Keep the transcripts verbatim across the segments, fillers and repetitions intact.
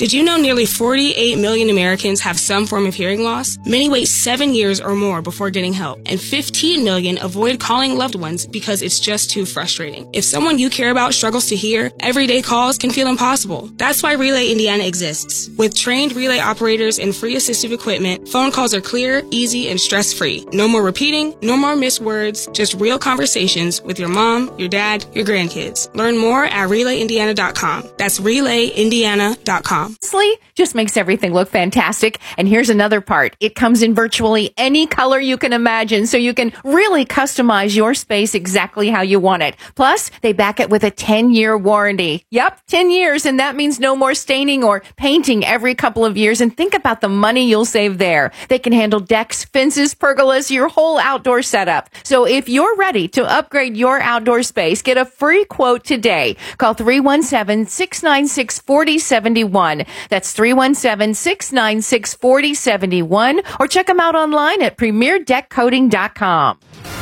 Did you know nearly forty-eight million Americans have some form of hearing loss? Many wait seven years or more before getting help, and fifteen million avoid calling loved ones because it's just too frustrating. If someone you care about struggles to hear, everyday calls can feel impossible. That's why Relay Indiana exists. With trained relay operators and free assistive equipment, phone calls are clear, easy, and stress-free. No more repeating, no more missed words, just real conversations with your mom, your dad, your grandkids. Learn more at relay indiana dot com. That's relay indiana dot com. Honestly, just makes everything look fantastic. And here's another part. It comes in virtually any color you can imagine, so you can really customize your space exactly how you want it. Plus, they back it with a ten-year warranty. Yep, ten years, and that means no more staining or painting every couple of years. And think about the money you'll save there. They can handle decks, fences, pergolas, your whole outdoor setup. So if you're ready to upgrade your outdoor space, get a free quote today. Call three one seven, six nine six, four zero seven one. That's three one seven, six nine six, four zero seven one, or check them out online at premier deck coating dot com.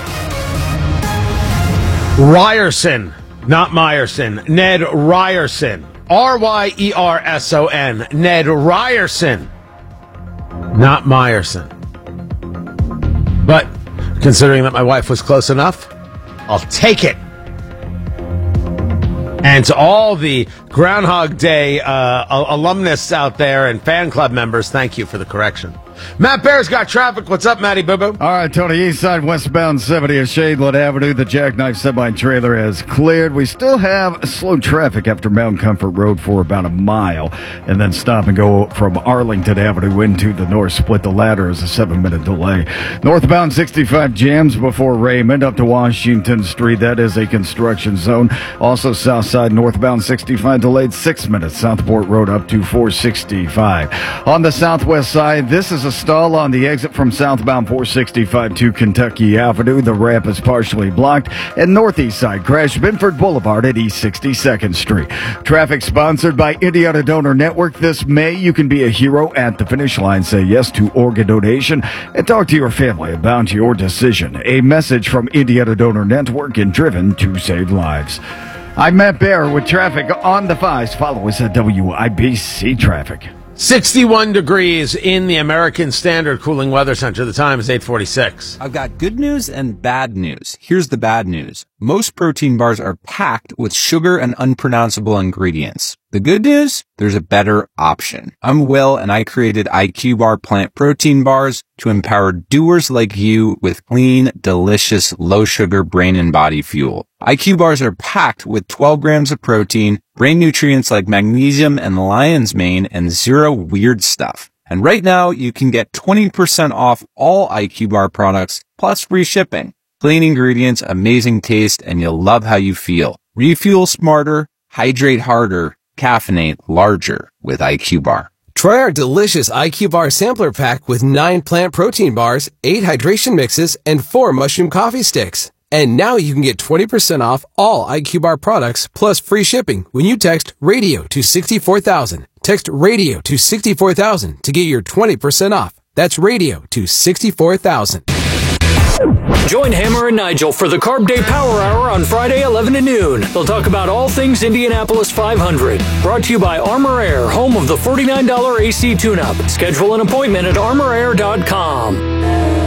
Ryerson, not Meyerson. Ned Ryerson. R Y E R S O N. Ned Ryerson, not Meyerson. But considering that my wife was close enough, I'll take it. And to all the Groundhog Day uh, alumnus out there and fan club members, thank you for the correction. Matt Bear's got traffic. What's up, Matty Boo Boo? All right, Tony. East side, westbound seventieth Shadeland Avenue. The Jackknife semi-trailer has cleared. We still have slow traffic after Mount Comfort Road for about a mile. And then stop and go from Arlington Avenue into the north. Split the ladder is a seven-minute delay. Northbound sixty-five jams before Raymond up to Washington Street. That is a construction zone. Also, south side, northbound sixty-five delayed six minutes. Southport Road up to four sixty-five. On the southwest side, this is a stall on the exit from southbound four sixty-five to Kentucky Avenue. The ramp is partially blocked. And northeast side, crash Binford Boulevard at East sixty-second Street. Traffic sponsored by Indiana Donor Network. This May, you can be a hero at the finish line. Say yes to organ donation and talk to your family about your decision. A message from Indiana Donor Network and driven to save lives. I'm Matt Bear with traffic on the fives. Follow us at W I B C Traffic. sixty-one degrees in the American Standard Cooling Weather Center. The time is eight forty-six. I've got good news and bad news. Here's the bad news. Most protein bars are packed with sugar and unpronounceable ingredients. The good news? There's a better option. I'm Will, and I created I Q Bar plant protein bars to empower doers like you with clean, delicious, low-sugar brain and body fuel. I Q bars are packed with twelve grams of protein, brain nutrients like magnesium and lion's mane, and zero weird stuff. And right now, you can get twenty percent off all I Q Bar products, plus free shipping. Clean ingredients, amazing taste, and you'll love how you feel. Refuel smarter, hydrate harder, caffeinate larger with I Q Bar. Try our delicious I Q Bar sampler pack with nine plant protein bars, eight hydration mixes, and four mushroom coffee sticks. And now you can get twenty percent off all I Q Bar products plus free shipping when you text RADIO to sixty-four thousand. Text RADIO to sixty-four thousand to get your twenty percent off. That's RADIO to sixty-four thousand. Join Hammer and Nigel for the Carb Day Power Hour on Friday, eleven to noon. They'll talk about all things Indianapolis five hundred. Brought to you by Armor Air, home of the forty-nine dollars A C tune-up. Schedule an appointment at armor air dot com.